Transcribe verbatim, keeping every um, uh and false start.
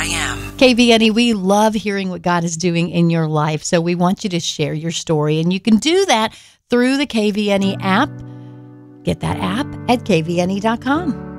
I am. K V N E, we love hearing what God is doing in your life. So we want you to share your story. And you can do that through the K V N E app. Get that app at K V N E dot com.